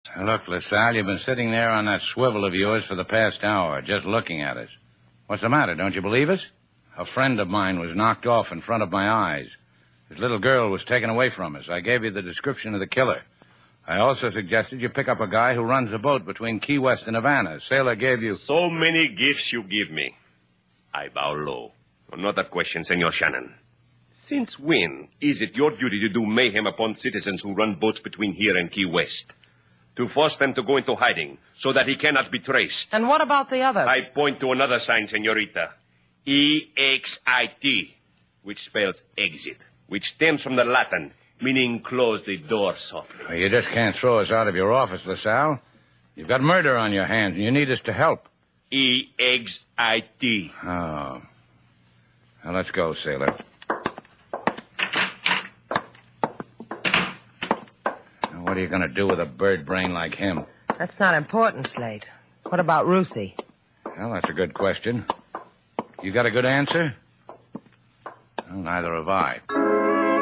Look, LaSalle, you've been sitting there on that swivel of yours for the past hour, just looking at us. What's the matter? Don't you believe us? A friend of mine was knocked off in front of my eyes. His little girl was taken away from us. I gave you the description of the killer. I also suggested you pick up a guy who runs a boat between Key West and Havana. Sailor gave you... So many gifts you give me. I bow low. Another question, Senor Shannon. Since when is it your duty to do mayhem upon citizens who run boats between here and Key West? To force them to go into hiding so that he cannot be traced. And what about the other? I point to another sign, Senorita. E-X-I-T, which spells exit, which stems from the Latin, meaning close the door softly. Well, you just can't throw us out of your office, LaSalle. You've got murder on your hands, and you need us to help. E-X-I-T. Oh. Now, let's go, sailor. Now, what are you going to do with a bird brain like him? That's not important, Slate. What about Ruthie? Well, that's a good question. You got a good answer? Well, neither have I.